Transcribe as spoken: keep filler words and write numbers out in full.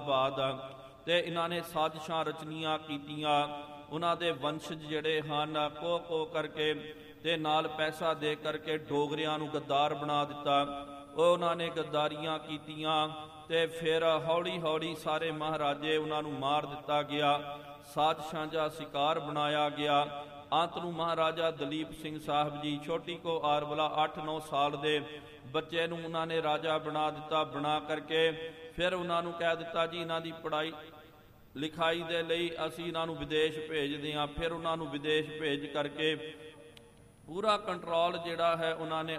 ਬਾਦ ਤੇ ਇਹਨਾਂ ਨੇ ਸਾਜ਼ਿਸ਼ਾਂ ਰਚਨੀਆਂ ਕੀਤੀਆਂ। ਉਹਨਾਂ ਦੇ ਵੰਸ਼ਜ ਜਿਹੜੇ ਹਨ ਕੋ ਕੋ ਕਰਕੇ ਤੇ ਨਾਲ ਪੈਸਾ ਦੇ ਕਰਕੇ ਡੋਗਰਿਆਂ ਨੂੰ ਗੱਦਾਰ ਬਣਾ ਦਿੱਤਾ। ਉਹ ਉਹਨਾਂ ਨੇ ਗੱਦਾਰੀਆਂ ਕੀਤੀਆਂ ਤੇ ਫਿਰ ਹੌਲੀ ਹੌਲੀ ਸਾਰੇ ਮਹਾਰਾਜੇ ਉਹਨਾਂ ਨੂੰ ਮਾਰ ਦਿੱਤਾ ਗਿਆ। ਸਾਜ਼ਿਸ਼ਾਂ ਦਾ ਸ਼ਿਕਾਰ ਬਣਾਇਆ ਗਿਆ। ਅੰਤ ਨੂੰ ਮਹਾਰਾਜਾ ਦਲੀਪ ਸਿੰਘ ਸਾਹਿਬ ਜੀ ਛੋਟੀ ਕੋ ਆਰਬਲਾ ਅੱਠ ਨੌ ਸਾਲ ਦੇ ਬੱਚੇ ਨੂੰ ਉਹਨਾਂ ਨੇ ਰਾਜਾ ਬਣਾ ਦਿੱਤਾ। ਬਣਾ ਕਰਕੇ ਫਿਰ ਉਹਨਾਂ ਨੂੰ ਕਹਿ ਦਿੱਤਾ ਜੀ ਇਹਨਾਂ ਦੀ ਪੜ੍ਹਾਈ ਲਿਖਾਈ ਦੇ ਲਈ ਅਸੀਂ ਇਹਨਾਂ ਨੂੰ ਵਿਦੇਸ਼ ਭੇਜਦੇ ਹਾਂ। ਫਿਰ ਉਹਨਾਂ ਨੂੰ ਵਿਦੇਸ਼ ਭੇਜ ਕਰਕੇ ਪੂਰਾ ਕੰਟਰੋਲ ਜਿਹੜਾ ਹੈ ਉਹਨਾਂ ਨੇ